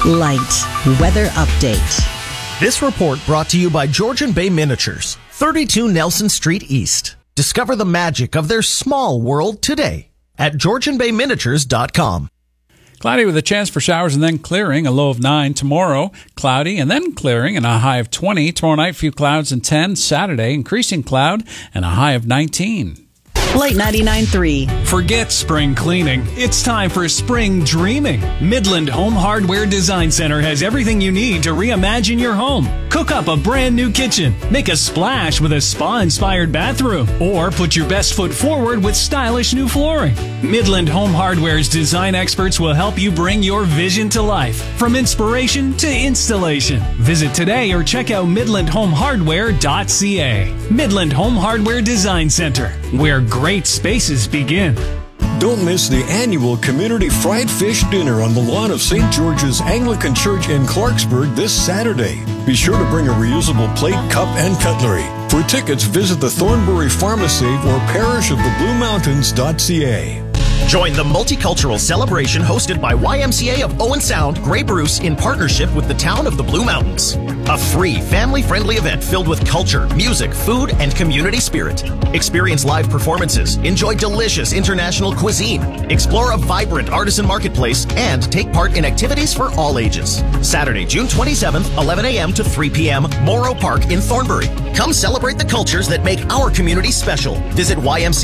Light weather update. This report brought to you by Georgian Bay Miniatures, 32 Nelson Street East. Discover the magic of their small world today at GeorgianBayMiniatures.com. Cloudy with a chance for showers and then clearing, a low of 9. Tomorrow, cloudy and then clearing and a high of 20. Tomorrow night, few clouds and 10. Saturday, increasing cloud and a high of 19. Light 99.3. Forget spring cleaning. It's time for spring dreaming. Midland Home Hardware Design Center has everything you need to reimagine your home. Cook up a brand new kitchen, make a splash with a spa-inspired bathroom, or put your best foot forward with stylish new flooring. Midland Home Hardware's design experts will help you bring your vision to life, from inspiration to installation. Visit today or check out midlandhomehardware.ca. Midland Home Hardware Design Center, where great spaces begin. Don't miss the annual Community Fried Fish Dinner on the lawn of St. George's Anglican Church in Clarksburg this Saturday. Be sure to bring a reusable plate, cup, and cutlery. For tickets, visit the Thornbury Pharmacy or parishofthebluemountains.ca. Join the multicultural celebration hosted by YMCA of Owen Sound, Grey Bruce, in partnership with the town of the Blue Mountains. A free, family-friendly event filled with culture, music, food, and community spirit. Experience live performances, enjoy delicious international cuisine, explore a vibrant artisan marketplace, and take part in activities for all ages. Saturday, June 27th, 11 a.m. to 3 p.m., Morrow Park in Thornbury. Come celebrate the cultures that make our community special. Visit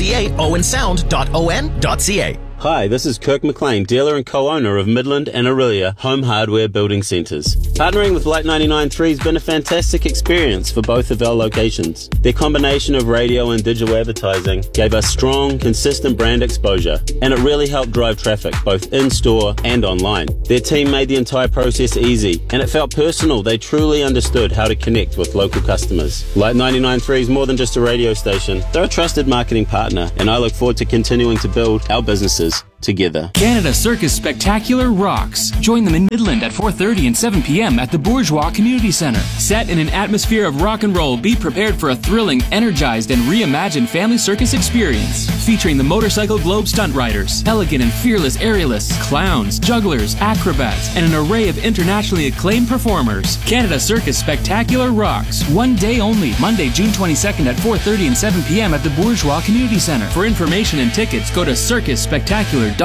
ymcaowensound.on.ca. Hi, this is Kirk McLean, dealer and co-owner of Midland and Aurelia Home Hardware Building Centres. Partnering with Light 99.3 has been a fantastic experience for both of our locations. Their combination of radio and digital advertising gave us strong, consistent brand exposure, and it really helped drive traffic, both in-store and online. Their team made the entire process easy, and it felt personal. They truly understood how to connect with local customers. Light 99.3 is more than just a radio station. They're a trusted marketing partner, and I look forward to continuing to build our businesses together. Canada Circus Spectacular rocks. Join them in Midland at 4:30 and 7 p.m. at the Bourgeois Community Center. Set in an atmosphere of rock and roll, be prepared for a thrilling, energized, and reimagined family circus experience. Featuring the Motorcycle Globe stunt riders, elegant and fearless aerialists, clowns, jugglers, acrobats, and an array of internationally acclaimed performers. Canada Circus Spectacular rocks. One day only, Monday, June 22nd at 4:30 and 7 p.m. at the Bourgeois Community Center. For information and tickets, go to circusspectacular.com.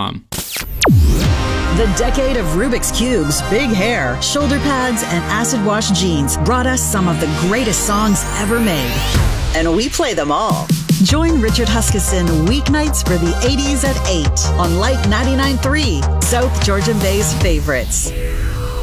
The decade of Rubik's Cubes, big hair, shoulder pads, and acid wash jeans brought us some of the greatest songs ever made. And we play them all. Join Richard Huskisson weeknights for the 80s at 8 on Light 99.3, South Georgian Bay's favorites.